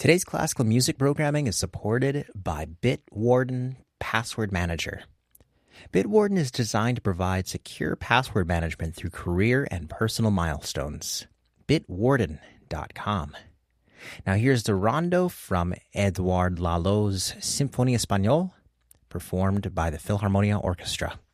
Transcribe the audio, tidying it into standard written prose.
Today's classical music programming is supported by Bitwarden Password Manager. Bitwarden is designed to provide secure password management through career and personal milestones. Bitwarden.com. Now here's the rondo from Edouard Lalo's Symphonie Espagnole, performed by the Philharmonia Orchestra.